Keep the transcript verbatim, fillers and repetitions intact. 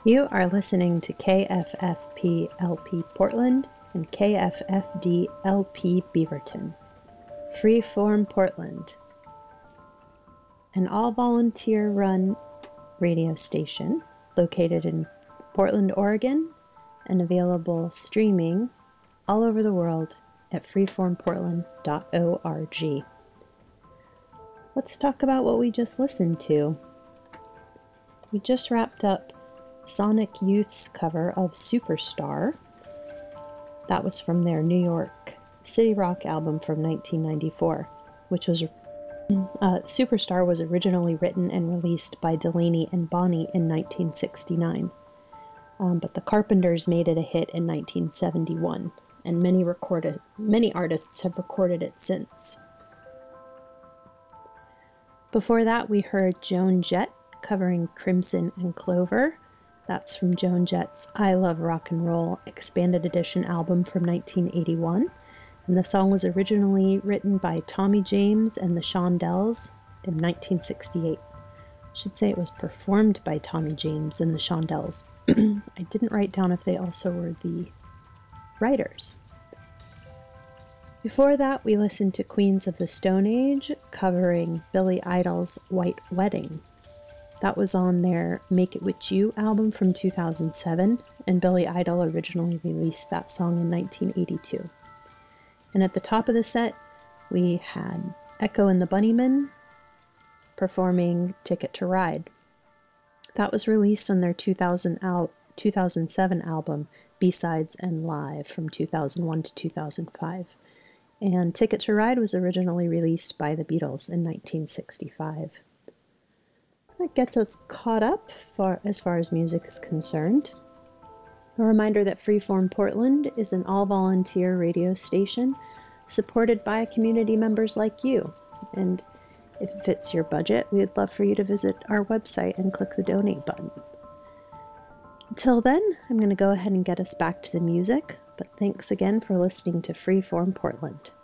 You are listening to K F F P L P Portland and K F F D L P Beaverton. Freeform Portland, an all-volunteer run radio station located in Portland, Oregon, and available streaming all over the world at freeform portland dot org. Let's talk about what we just listened to. We just wrapped up Sonic Youth's cover of Superstar. That was from their New York City Rock album from nineteen ninety-four, which was uh, Superstar was originally written and released by Delaney and Bonnie in nineteen sixty-nine. Um, but the Carpenters made it a hit in nineteen seventy-one, and many recorded many artists have recorded it since. Before that, we heard Joan Jett covering Crimson and Clover. That's from Joan Jett's I Love Rock and Roll Expanded Edition album from nineteen eighty-one. And the song was originally written by Tommy James and the Shondells in nineteen sixty-eight. I should say it was performed by Tommy James and the Shondells. I didn't write down if they also were the writers. Before that, we listened to Queens of the Stone Age covering Billy Idol's White Wedding. That was on their Make It With You album from two thousand seven, and Billy Idol originally released that song in nineteen eighty-two. And at the top of the set, we had Echo and the Bunnymen performing Ticket to Ride. That was released on their two thousand al- two thousand seven album, B-Sides and Live from two thousand one to two thousand five. And Ticket to Ride was originally released by the Beatles in nineteen sixty-five. That gets us caught up for, as far as music is concerned. A reminder that Freeform Portland is an all-volunteer radio station supported by community members like you. And if it fits your budget, we'd love for you to visit our website and click the donate button. Until then, I'm going to go ahead and get us back to the music, but thanks again for listening to Freeform Portland.